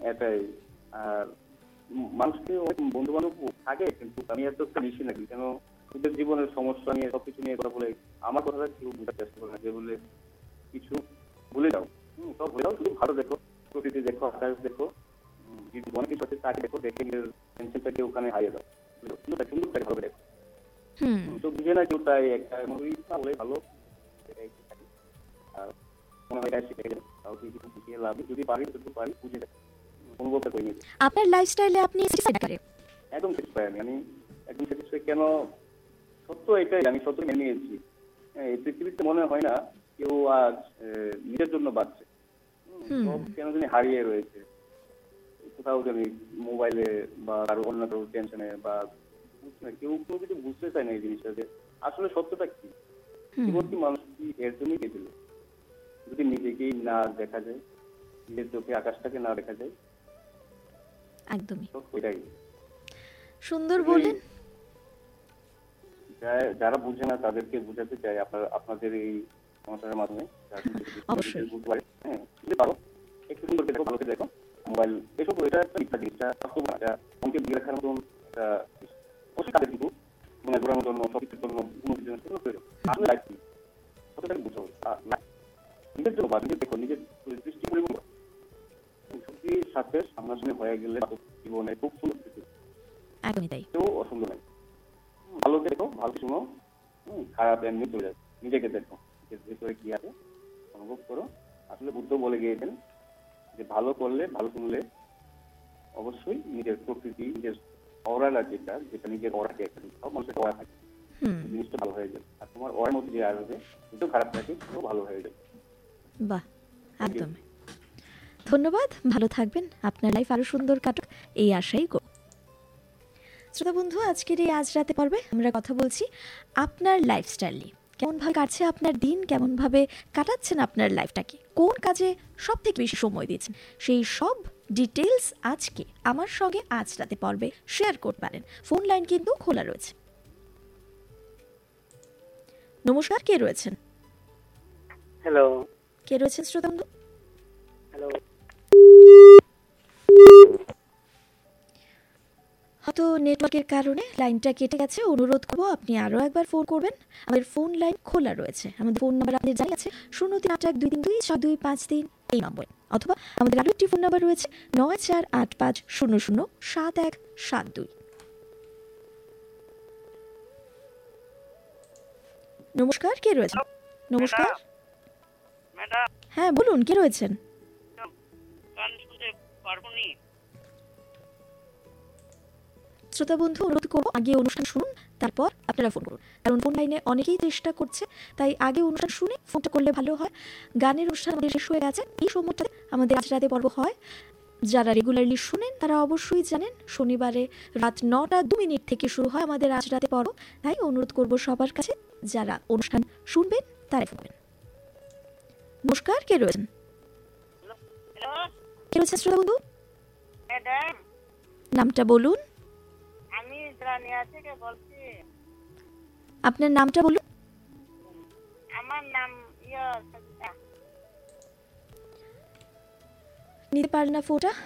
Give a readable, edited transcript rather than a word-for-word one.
এটাই। আর মানুষকে অনেক বন্ধু বান্ধব থাকে, কিন্তু আমি এত একটা বেশি নাকি কেন ওদের জীবনের সমস্যা নিয়ে সবকিছু নিয়ে কথা বলে আমার কথাটা কেউ বোঝার চেষ্টা করে না, যে বলে কিছু ভুলে যাও, সব ভুলে যাও, শুধু ভালো দেখো, প্রকৃতি দেখো, আকাশ দেখো, যদি অনেক কিছু আছে তাকে দেখো, দেখে নিজের টেনশনটাকে ওখানে হারিয়ে দাও, সুন্দরটাকে ভালো দেখো। তো বুঝে না কেউ, তাই একটা মুভি বলে ভালো, এটাই থাকি। আর মনে হয় এটা শিখে গেলে কাউকে কিছু শিখিয়ে লাভ নেই, যদি পারি যতটুকু পারি বুঝে যাই, অনুভবটা করে নিয়েছি। আপনার লাইফস্টাইলে আপনি স্যাটিসফাইড করে? একদম স্যাটিসফাই, আমি একদম স্যাটিসফাই। কেন? সত্য এটাই, আমি সত্য মেনে নিয়েছি। এই পৃথিবীতে মনে হয় না কেউ আজ নিজের জন্য বাঁচছে, সব কেন জানি হারিয়ে রয়েছে কোথাও জানি, মোবাইলে বা কারো অন্য কারো টেনশনে, বা কেউ কেউ কিছু বুঝতে চায় না এই জিনিসটা, যে আসলে সত্যটা কি, জীবন কি মানুষ কি এর জন্যই পেয়েছিল। যদি নিজেকেই না দেখা যায়, নিজের চোখে আকাশটাকে না দেখা যায়, একদমই ওইটাই সুন্দর বলেন। যারা বুঝে না তাদেরকে বুঝাতে চাই আপনাদের এই সংসারের মাধ্যমে। অবশ্যই। হ্যাঁ, যদি পারো একটু সুন্দর দেখো, ভালো দেখো, মোবাইল এসব এটা একটা মিথ্যা জিনিসটা, বাস্তব না, এটা মনকে দিয়ে রাখার মতন একটা অবশ্যই কাজে কিন্তু মনে ঘোরানোর জন্য, সবকিছুর জন্য, উন্নতির জন্য সেগুলো প্রয়োজন। আসলে লাইফ কি কতটাকে বুঝো, নিজের জন্য বা নিজের দেখো, নিজের দৃষ্টি পরিবর্তন সত্যির সাথে সামনাসামনি হয়ে গেলে জীবনে খুব সুন্দর কিছু, একদমই তাই, কেউ অসুন্দর নাই। ভালো দেখো, ভালো শুনো, খারাপ এমনি চলে যায়, নিজেকে দেখো, ভেতরে কি আছে অনুভব করো। আসলে বুদ্ধ বলে গিয়েছেন যে ভালো করলে, ভালো শুনলে অবশ্যই নিজের প্রকৃতি, নিজের অরাটা যেটা যেটা নিজের অরাকে একটা সব মানুষের অরা থাকে, জিনিসটা ভালো হয়ে যাবে। আর তোমার অরার মধ্যে যে আসবে সেটাও খারাপ থাকে, সেটাও ভালো হয়ে যাবে। বাহ, একদম ধন্যবাদ, ভালো থাকবেন, আপনার লাইফ আরো সুন্দর কাটুক এই আশাই করব। শ্রোতা বন্ধু, আজকের এই আজ রাতে পর্বে আমরা কথা বলছি আপনার লাইফস্টাইল নিয়ে। কেমনভাবে কাটছে আপনার দিন, কেমনভাবে কাটাচ্ছেন আপনার লাইফটাকে, কোন কাজে সব থেকে বেশি সময় দিয়েছেন, সেই সব ডিটেলস আজকে আমার সঙ্গে আজ রাতে পর্বে শেয়ার করতে পারেন। ফোন লাইন কিন্তু খোলা রয়েছে। নমস্কার, কে রয়েছেন? হ্যালো। কে রয়েছেন শ্রোতা বন্ধু? হ্যালো। হয়তো নেটওয়ার্কের কারণে লাইনটা কেটে গেছে। অনুরোধ করবো আপনি আরও একবার ফোন করবেন, আমাদের ফোন লাইন খোলা রয়েছে। আমাদের ফোন নাম্বার আপনাদের জানা আছে 0381232623 এই নম্বরে, অথবা আমাদের আরও একটি ফোন নাম্বার রয়েছে 9485007172। নমস্কার, কে রয়েছেন? নমস্কার, ম্যাডাম। হ্যাঁ বলুন, কে রয়েছেন? গান শুনতে পারবো নি। শ্রোতা বন্ধু, অনুরোধ করবো আগে অনুষ্ঠান শুনুন, তারপর আপনারা ফোন করুন, কারণ ফোন লাইনে অনেকেই চেষ্টা করছে, তাই আগে অনুষ্ঠান শুনে ফোনটা করলে ভালো হয়। গানের অনুষ্ঠান আমাদের শেষ হয়ে গেছে, এই সময়টাতে আমাদের আজ রাতে পর্ব হয়। যারা রেগুলারলি শুনেন তারা অবশ্যই জানেন শনিবারে রাত 9:02 থেকে শুরু হয় আমাদের আজ রাতে পর্ব। তাই অনুরোধ করবো সবার কাছে, যারা অনুষ্ঠান শুনবেন তারাই ফোন করবেন। নমস্কার, কে রয়েছেন? কে রয়েছেন শ্রোতা বন্ধু? ম্যাডাম, নামটা বলুন। আমি রানিয়া থেকে বলছি। আপনার নামটা বলুন। আমার নাম নিতে পারলেন না ফোনটা,